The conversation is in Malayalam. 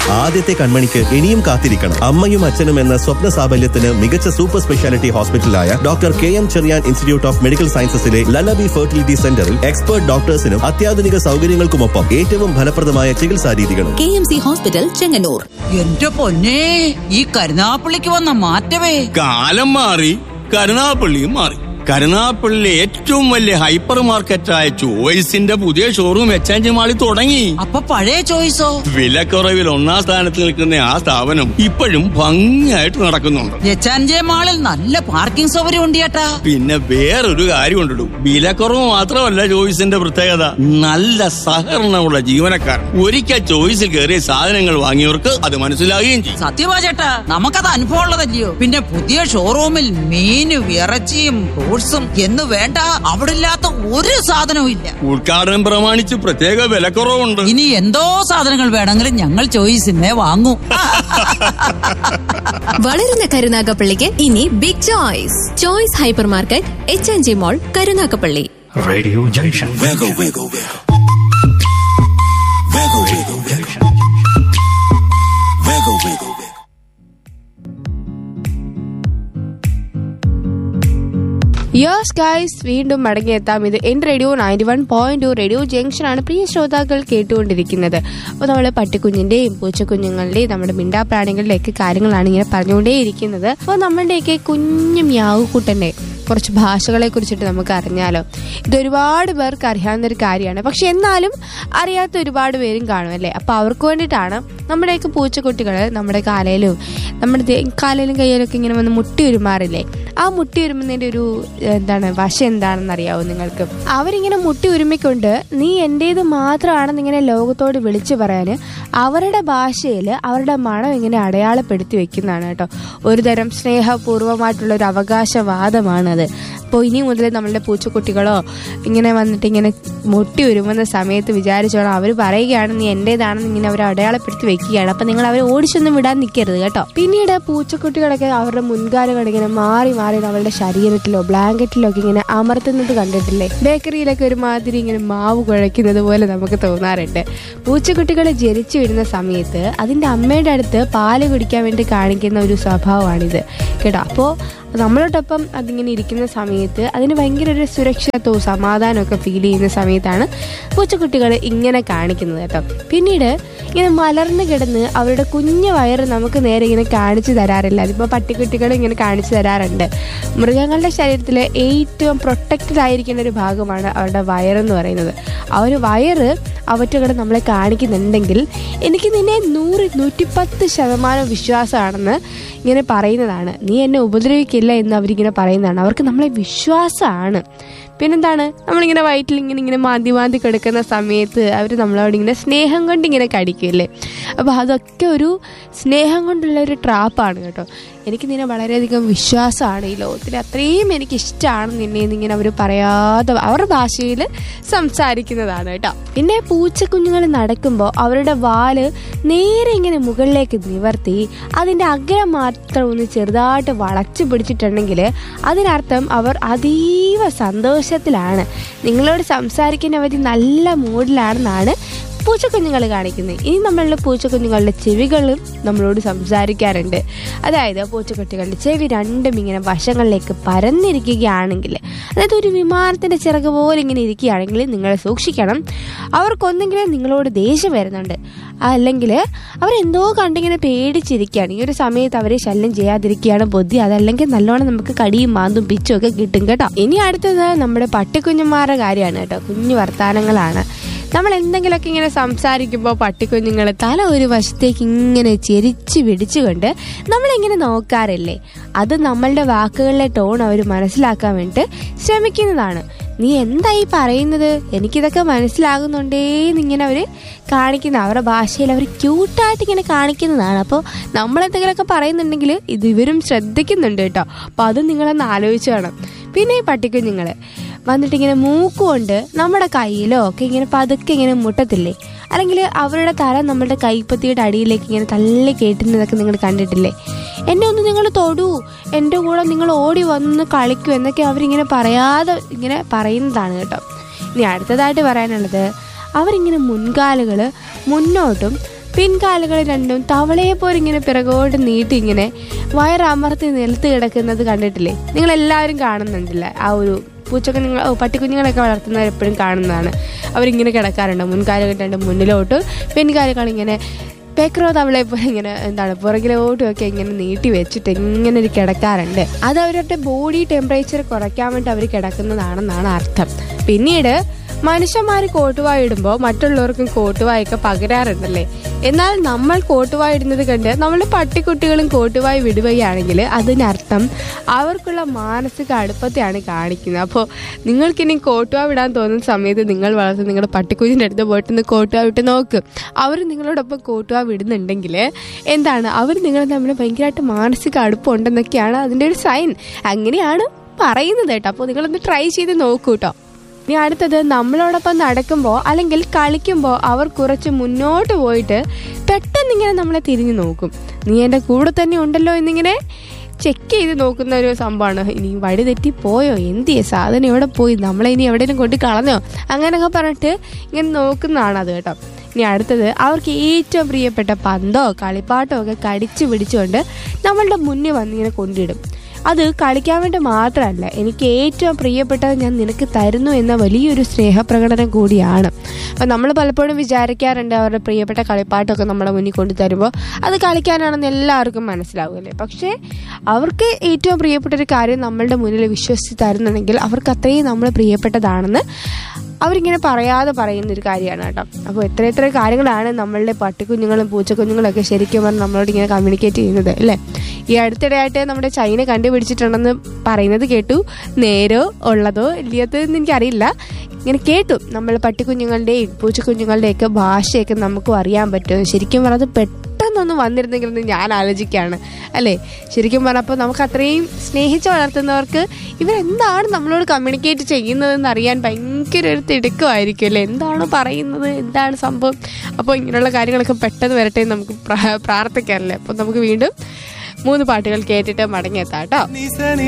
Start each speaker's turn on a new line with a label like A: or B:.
A: ആദ്യത്തെ കൺമണിക്ക് ഇനിയും കാത്തിരിക്കണം. അമ്മയും അച്ഛനും എന്ന സ്വപ്ന സാഫല്യത്തിന് മികച്ച super speciality ഹോസ്പിറ്റലായ doctor KM Cherian institute of medical സയൻസസിലെ lullaby fertility സെന്ററിൽ എക്സ്പേർട്ട് ഡോക്ടേഴ്സിനും അത്യാധുനിക സൗകര്യങ്ങൾക്കുമൊപ്പം ഏറ്റവും ഫലപ്രദമായ ചികിത്സാ രീതികളും.
B: KMC hospital, Chengannur.
C: എന്റെ പൊന്നേ, ഈ കരുനാപ്പള്ളിക്ക് വന്ന മാറ്റമേ.
D: കാലം മാറി, കരുനാപ്പള്ളിയും മാറി. കരുനാപ്പള്ളിയിലെ ഏറ്റവും വലിയ ഹൈപ്പർ മാർക്കറ്റായ ചോയ്സിന്റെ പുതിയ ഷോറൂം എച്ച് മാളിൽ തുടങ്ങി.
C: അപ്പൊ പഴയ ചോയ്സോ?
D: വിലക്കുറവിൽ 1ാം സ്ഥാനത്ത് നിൽക്കുന്ന ആ സ്ഥാപനം ഇപ്പോഴും ഭംഗിയായിട്ട് നടക്കുന്നുണ്ട്.
C: എച്ച് മാളിൽ നല്ല പാർക്കിംഗ് സൗകര്യം ഉണ്ട് ചേട്ടാ.
D: പിന്നെ വേറൊരു കാര്യം ഉണ്ടിടും, വിലക്കുറവ് മാത്രമല്ല ചോയ്സിന്റെ പ്രത്യേകത, നല്ല സഹകരണമുള്ള ജീവനക്കാർ. ഒരിക്കൽ ചോയ്സിൽ കയറിയ സാധനങ്ങൾ വാങ്ങിയവർക്ക് അത് മനസ്സിലാകുകയും ചെയ്യും.
C: സത്യവാ ചേട്ടാ, നമുക്കത് അനുഭവം ഉള്ളതല്ലയോ. പിന്നെ പുതിയ ഷോറൂമിൽ മീനും ഇറച്ചിയും ഫ്രൂട്ട്സും എന്ന് വേണ്ട, അവിടെ ഇല്ലാത്ത ഒരു സാധനവും ഇല്ല.
D: ഉദ്ഘാടനം പ്രമാണിച്ച് പ്രത്യേക വിലക്കുറവുണ്ട്.
C: ഇനി എന്തോ സാധനങ്ങൾ വേണമെങ്കിലും ഞങ്ങൾ ചോയ്സിനെ വാങ്ങും.
B: വളരുന്ന കരുനാഗപ്പള്ളിക്ക് ഇനി big choice. Choice hyper market, H മോൾ, Karunagappally.
E: Radio junction.
F: Yes guys, വീണ്ടും മടങ്ങിയെത്താം. ഇത് എൻ്റെ റേഡിയോ 91.2 റേഡിയോ ജംഗ്ഷൻ ആണ് പ്രിയ ശ്രോതാക്കൾ കേട്ടുകൊണ്ടിരിക്കുന്നത്. അപ്പോൾ നമ്മൾ പട്ടിക്കുഞ്ഞിൻ്റെയും പൂച്ചക്കുഞ്ഞുങ്ങളുടെയും നമ്മുടെ മിണ്ടാപ്രാണികളുടെയൊക്കെ കാര്യങ്ങളാണ് ഇങ്ങനെ പറഞ്ഞുകൊണ്ടേയിരിക്കുന്നത്. അപ്പോൾ നമ്മളുടെയൊക്കെ കുഞ്ഞു മ്യാവുകൂട്ടൻ്റെ കുറച്ച് ഭാഷകളെ കുറിച്ചിട്ട് നമുക്ക് അറിഞ്ഞാലോ. ഇതൊരുപാട് പേർക്ക് അറിയാവുന്ന ഒരു കാര്യമാണ്, പക്ഷെ എന്നാലും അറിയാത്ത ഒരുപാട് പേരും കാണും അല്ലേ. അപ്പോൾ അവർക്ക് വേണ്ടിയിട്ടാണ് നമ്മുടെയൊക്കെ പൂച്ചക്കുട്ടികൾ നമ്മുടെ കാലയിലും കയ്യിലൊക്കെ ഇങ്ങനെ വന്ന് മുട്ടി ഉരുമാറില്ലേ. ആ മുട്ടി ഉരുമുന്നതിൻ്റെ ഒരു വശം എന്താണെന്ന് അറിയാവോ നിങ്ങൾക്ക്? അവരിങ്ങനെ മുട്ടി ഉരുമിക്കൊണ്ട് നീ എൻ്റേത് മാത്രമാണെന്ന് ഇങ്ങനെ ലോകത്തോട് വിളിച്ചു പറയാൻ അവരുടെ ഭാഷയിൽ അവരുടെ മണം ഇങ്ങനെ അടയാളപ്പെടുത്തി വെക്കുന്നതാണ് കേട്ടോ. ഒരുതരം സ്നേഹപൂർവ്വമായിട്ടുള്ള ഒരു അവകാശവാദമാണത്. അപ്പോൾ ഇനി മുതൽ നമ്മളുടെ പൂച്ചക്കുട്ടികളോ ഇങ്ങനെ വന്നിട്ട് ഇങ്ങനെ മുട്ടി ഉരുമുന്ന സമയത്ത് വിചാരിച്ചോളാം അവർ പറയുകയാണ് നീ എൻ്റേതാണെന്ന് ഇങ്ങനെ അവർ അടയാളപ്പെടുത്തി വെക്കുകയാണ്. അപ്പം നിങ്ങൾ അവരെ ഓടിച്ചൊന്നും വിടാൻ നിൽക്കരുത് കേട്ടോ. പിന്നീട് പൂച്ചക്കുട്ടികളൊക്കെ അവരുടെ മുൻകാലുകൾ ഇങ്ങനെ മാറി മാറി നമ്മളുടെ ശരീരത്തിലോ ബ്ലാങ്കറ്റിലോ ഒക്കെ ഇങ്ങനെ അമർത്തുന്നത് കണ്ടിട്ടില്ലേ? ബേക്കറിയിലൊക്കെ ഒരുമാതിരി ഇങ്ങനെ മാവ് കുഴയ്ക്കുന്നത് പോലെ നമുക്ക് തോന്നാറുണ്ട്. പൂച്ചക്കുട്ടികൾ ജനിച്ചു വരുന്ന സമയത്ത് അതിൻ്റെ അമ്മയുടെ അടുത്ത് പാല് കുടിക്കാൻ വേണ്ടി കാണിക്കുന്ന ഒരു സ്വഭാവമാണിത് കേട്ടോ. അപ്പോൾ നമ്മളോടൊപ്പം അതിങ്ങനെ ഇരിക്കുന്ന സമയത്ത് അതിന് ഭയങ്കര ഒരു സുരക്ഷിതത്വവും സമാധാനമൊക്കെ ഫീൽ ചെയ്യുന്ന സമയത്താണ് പൂച്ചക്കുട്ടികൾ ഇങ്ങനെ കാണിക്കുന്നത് കേട്ടോ. പിന്നീട് ഇങ്ങനെ മലർന്ന് കിടന്ന് അവരുടെ കുഞ്ഞു വയറ് നമുക്ക് നേരെ ഇങ്ങനെ കാണിച്ചു തരാറില്ല. അതിപ്പോൾ പട്ടിക്കുട്ടികൾ ഇങ്ങനെ കാണിച്ചു തരാറുണ്ട്. മൃഗങ്ങളുടെ ശരീരത്തിൽ ഏറ്റവും പ്രൊട്ടക്റ്റഡ് ആയിരിക്കുന്ന ഒരു ഭാഗമാണ് അവരുടെ വയറെന്ന് പറയുന്നത്. ആ ഒരു വയറ് അവറ്റകൾ നമ്മളെ കാണിക്കുന്നുണ്ടെങ്കിൽ എനിക്ക് നിന്നെ 100-110% വിശ്വാസമാണെന്ന് ഇങ്ങനെ പറയുന്നതാണ്. നീ എന്നെ ഉപദ്രവിക്കില്ല എന്ന് അവരിങ്ങനെ പറയുന്നതാണ്. അവർക്ക് നമ്മളെ വിശ്വാസമാണ്. പിന്നെന്താണ്, നമ്മളിങ്ങനെ വയറ്റിൽ ഇങ്ങനെ മാന്തി കിടക്കുന്ന സമയത്ത് അവർ നമ്മളോട് ഇങ്ങനെ സ്നേഹം കൊണ്ട് ഇങ്ങനെ കടിക്കില്ലേ. അപ്പോൾ അതൊക്കെ ഒരു സ്നേഹം കൊണ്ടുള്ള ഒരു ട്രാപ്പാണ് കേട്ടോ. എനിക്ക് നിന്നെ വളരെയധികം വിശ്വാസമാണ്, ഈ ലോകത്തിൽ അത്രയും എനിക്കിഷ്ടമാണ് നിന്നെ എന്നിങ്ങനെ അവർ പറയാതെ അവരുടെ ഭാഷയിൽ സംസാരിക്കുന്നതാണ് കേട്ടോ. പിന്നെ പൂച്ചക്കുഞ്ഞുങ്ങൾ നടക്കുമ്പോൾ അവരുടെ വാല് നേരെ ഇങ്ങനെ മുകളിലേക്ക് നിവർത്തി അതിൻ്റെ അഗ്രം മാത്രം ഒന്ന് ചെറുതായിട്ട് വളച്ചു പിടിച്ചിട്ടുണ്ടെങ്കിൽ അതിനർത്ഥം അവർ അതീവ സന്തോഷത്തിലാണ്, നിങ്ങളോട് സംസാരിക്കാൻ അവർ നല്ല മൂഡിലാണെന്നാണ് പൂച്ചക്കുഞ്ഞുങ്ങൾ കാണിക്കുന്നത്. ഇനി നമ്മളുടെ പൂച്ചക്കുഞ്ഞുങ്ങളുടെ ചെവികളും നമ്മളോട് സംസാരിക്കാറുണ്ട്. അതായത് പൂച്ചക്കുട്ടികളുടെ ചെവി രണ്ടും ഇങ്ങനെ വശങ്ങളിലേക്ക് പരന്നിരിക്കുകയാണെങ്കിൽ, അതായത് ഒരു വിമാനത്തിൻ്റെ ചിറക് പോലെ ഇങ്ങനെ ഇരിക്കുകയാണെങ്കിൽ നിങ്ങൾ സൂക്ഷിക്കണം. അവർക്കൊന്നെങ്കിലും നിങ്ങളോട് ദേഷ്യം വരുന്നുണ്ട്, അല്ലെങ്കിൽ അവരെന്തോ കണ്ടിങ്ങനെ പേടിച്ചിരിക്കുകയാണ്. ഈ ഒരു സമയത്ത് അവരെ ശല്യം ചെയ്യാതിരിക്കുകയാണ് ബുദ്ധി. അതല്ലെങ്കിൽ നല്ലോണം നമുക്ക് കടിയും മാന്തും പിച്ചും ഒക്കെ കിട്ടും കേട്ടോ. ഇനി അടുത്തത് നമ്മുടെ പട്ടിക്കുഞ്ഞുമാരുടെ കാര്യമാണ് കേട്ടോ. കുഞ്ഞു വർത്താനങ്ങളാണ്. നമ്മൾ എന്തെങ്കിലുമൊക്കെ ഇങ്ങനെ സംസാരിക്കുമ്പോൾ പട്ടിക്കുഞ്ഞുങ്ങൾ തല ഒരു വശത്തേക്ക് ഇങ്ങനെ ചെരിച്ച് പിടിച്ചുകൊണ്ട് നമ്മളിങ്ങനെ നോക്കാറില്ലേ? അത് നമ്മളുടെ വാക്കുകളിലെ ടോൺ അവർ മനസ്സിലാക്കാൻ വേണ്ടിയിട്ട് ശ്രമിക്കുന്നതാണ്. നീ എന്തായി പറയുന്നത്, എനിക്കിതൊക്കെ മനസ്സിലാകുന്നുണ്ടേന്നിങ്ങനെ അവർ കാണിക്കുന്ന അവരുടെ ഭാഷയിൽ അവർ ക്യൂട്ടായിട്ട് ഇങ്ങനെ കാണിക്കുന്നതാണ്. അപ്പോൾ നമ്മളെന്തെങ്കിലുമൊക്കെ പറയുന്നുണ്ടെങ്കിൽ ഇത് ഇവരും ശ്രദ്ധിക്കുന്നുണ്ട് കേട്ടോ. അപ്പോൾ അത് നിങ്ങളൊന്ന് ആലോചിച്ച് വേണം. പിന്നെ ഈ പട്ടിക്കുഞ്ഞുങ്ങൾ വന്നിട്ടിങ്ങനെ മൂക്കുകൊണ്ട് നമ്മുടെ കയ്യിലോ ഒക്കെ ഇങ്ങനെ പതുക്കെ ഇങ്ങനെ മുട്ടത്തില്ലേ, അല്ലെങ്കിൽ അവരുടെ തല നമ്മുടെ കൈപ്പത്തിയുടെ അടിയിലേക്ക് ഇങ്ങനെ തള്ളി കയറ്റുന്നതൊക്കെ നിങ്ങൾ കണ്ടിട്ടില്ലേ? എന്നെ ഒന്ന് നിങ്ങൾ തൊടൂ, എൻ്റെ കൂടെ നിങ്ങൾ ഓടി വന്ന് കളിക്കൂ എന്നൊക്കെ അവരിങ്ങനെ പറയാതെ ഇങ്ങനെ പറയുന്നതാണ് കേട്ടോ. ഇനി അടുത്തതായിട്ട് പറയാനുള്ളത്, അവരിങ്ങനെ മുൻകാലുകൾ മുന്നോട്ടും പിൻകാലുകൾ രണ്ടും തവളയെ പോലെ ഇങ്ങനെ പിറകോട്ട് നീട്ടി ഇങ്ങനെ വയറമർത്തി നിലത്ത് കിടക്കുന്നത് കണ്ടിട്ടില്ലേ? നിങ്ങളെല്ലാവരും കാണുന്നുണ്ടല്ലേ? ആ ഒരു പട്ടിക്കുഞ്ഞുങ്ങളൊക്കെ വളർത്തുന്നവർ എപ്പോഴും കാണുന്നതാണ്. അവരിങ്ങനെ കിടക്കാറുണ്ട്, മുൻകാലുകൾ രണ്ടും മുന്നിലോട്ട്, പിൻകാലുകൾ ഇങ്ങനെ പേക്രോ തവളെ പോലെ ഇങ്ങനെ പുറകിലോട്ടും ഒക്കെ ഇങ്ങനെ നീട്ടി വെച്ചിട്ട് ഇങ്ങനെ ഒരു കിടക്കാറുണ്ട്. അത് അവരുടെ ബോഡി ടെമ്പറേച്ചർ കുറയ്ക്കാൻ വേണ്ടി അവർ കിടക്കുന്നതാണെന്നാണ് അർത്ഥം. പിന്നീട് മനുഷ്യന്മാർ കോട്ടുവായി ഇടുമ്പോൾ മറ്റുള്ളവർക്കും കോട്ടുവായൊക്കെ പകരാറുണ്ടല്ലേ? എന്നാൽ നമ്മൾ കോട്ടുവായി ഇടുന്നത് കണ്ട് നമ്മുടെ പട്ടിക്കുട്ടികളും കോട്ടുവായി വിടുകയാണെങ്കിൽ അതിനർത്ഥം അവർക്കുള്ള മാനസിക അടുപ്പത്തെയാണ് കാണിക്കുന്നത്. അപ്പോൾ നിങ്ങൾക്കിനി കോട്ടുവായി വിടാൻ തോന്നുന്ന സമയത്ത് നിങ്ങൾ വളർത്തുന്ന നിങ്ങളുടെ പട്ടിക്കുഞ്ഞിൻ്റെ അടുത്ത് പോയിട്ടൊന്ന് കോട്ടുവായി വിട്ട് നോക്ക്. അവർ നിങ്ങളോടൊപ്പം കോട്ടുവായി വിടുന്നുണ്ടെങ്കിൽ അവർ നിങ്ങൾ തമ്മിൽ ഭയങ്കരമായിട്ട് മാനസിക അടുപ്പമുണ്ടെന്നൊക്കെയാണ് അതിൻ്റെ ഒരു സൈൻ. അങ്ങനെയാണ് പറയുന്നത് കേട്ടോ. അപ്പോൾ നിങ്ങളൊന്ന് ട്രൈ ചെയ്ത് നോക്കൂ കേട്ടോ. ഇനി അടുത്തത്, നമ്മളോടൊപ്പം നടക്കുമ്പോൾ അല്ലെങ്കിൽ കളിക്കുമ്പോൾ അവർ കുറച്ച് മുന്നോട്ട് പോയിട്ട് പെട്ടെന്ന് ഇങ്ങനെ നമ്മളെ തിരിഞ്ഞു നോക്കും. നീ എൻ്റെ കൂടെ തന്നെ ഉണ്ടല്ലോ എന്നിങ്ങനെ ചെക്ക് ചെയ്ത് നോക്കുന്ന ഒരു സംഭവമാണ്. ഇനി വഴി തെറ്റിപ്പോയോ, എന്തിയെ സാധനം എവിടെ പോയി, നമ്മളെ ഇനി എവിടെയെങ്കിലും കൊണ്ട് കളഞ്ഞോ, അങ്ങനെയൊക്കെ പറഞ്ഞിട്ട് ഇങ്ങനെ നോക്കുന്നതാണ് അത് കേട്ടോ. ഇനി അടുത്തത്, അവർക്ക് ഏറ്റവും പ്രിയപ്പെട്ട പന്തോ കളിപ്പാട്ടോ ഒക്കെ കടിച്ചു പിടിച്ചുകൊണ്ട് നമ്മളുടെ മുന്നിൽ വന്നിങ്ങനെ കൊണ്ടിടും. അത് കളിക്കാൻ വേണ്ടി മാത്രമല്ല, എനിക്ക് ഏറ്റവും പ്രിയപ്പെട്ടത് ഞാൻ നിനക്ക് തരുന്നു എന്ന വലിയൊരു സ്നേഹപ്രകടനം കൂടിയാണ്. അപ്പം നമ്മൾ പലപ്പോഴും വിചാരിക്കാറുണ്ട് അവരുടെ പ്രിയപ്പെട്ട കളിപ്പാട്ടമൊക്കെ നമ്മുടെ മുന്നിൽ കൊണ്ടു തരുമ്പോൾ അത് കളിക്കാനാണെന്ന് എല്ലാവർക്കും മനസ്സിലാവുമല്ലേ. പക്ഷേ അവർക്ക് ഏറ്റവും പ്രിയപ്പെട്ട ഒരു കാര്യം നമ്മളുടെ മുന്നിൽ വിശ്വസിച്ച് തരുന്നുണ്ടെങ്കിൽ അവർക്ക് അത്രയും നമ്മൾ പ്രിയപ്പെട്ടതാണെന്ന് അവരിങ്ങനെ പറയാതെ പറയുന്നൊരു കാര്യമാണ് കേട്ടോ. അപ്പോൾ എത്ര കാര്യങ്ങളാണ് നമ്മളുടെ പട്ടിക്കുഞ്ഞുങ്ങളും പൂച്ചക്കുഞ്ഞുങ്ങളൊക്കെ ശരിക്കും പറഞ്ഞാൽ നമ്മളോട് ഇങ്ങനെ കമ്മ്യൂണിക്കേറ്റ് ചെയ്യുന്നത് അല്ലേ. ഈ അടുത്തിടെയായിട്ട് നമ്മുടെ ചൈന കണ്ടുപിടിച്ചിട്ടുണ്ടെന്ന് പറയുന്നത് കേട്ടു. നേരോ ഉള്ളതോ ഇല്ലയോ എന്ന് എനിക്കറിയില്ല, ഇങ്ങനെ കേട്ടു. നമ്മൾ പട്ടിക്കുഞ്ഞുങ്ങളുടെയും പൂച്ചക്കുഞ്ഞുങ്ങളുടെയൊക്കെ ഭാഷയൊക്കെ നമുക്കും അറിയാൻ പറ്റും. ശരിക്കും പറഞ്ഞത് പെട്ടെന്നൊന്നും വന്നിരുന്നെങ്കിലെന്ന് ഞാൻ ആലോചിക്കുകയാണ് അല്ലേ. ശരിക്കും പറഞ്ഞപ്പോൾ നമുക്ക് അത്രയും സ്നേഹിച്ച് വളർത്തുന്നവർക്ക് ഇവരെന്താണ് നമ്മളോട് കമ്മ്യൂണിക്കേറ്റ് ചെയ്യുന്നതെന്ന് അറിയാൻ ഭയങ്കര ഒരു തിടുക്കമായിരിക്കും അല്ലേ. എന്താണോ പറയുന്നത്, എന്താണ് സംഭവം. അപ്പോൾ ഇങ്ങനെയുള്ള കാര്യങ്ങളൊക്കെ പെട്ടെന്ന് വരട്ടെ നമുക്ക് പ്രാർത്ഥിക്കാറില്ലേ. അപ്പോൾ നമുക്ക് വീണ്ടും 3 പാട്ടുകൾ കേട്ടിട്ട് മടങ്ങിയെത്താം കേട്ടോ.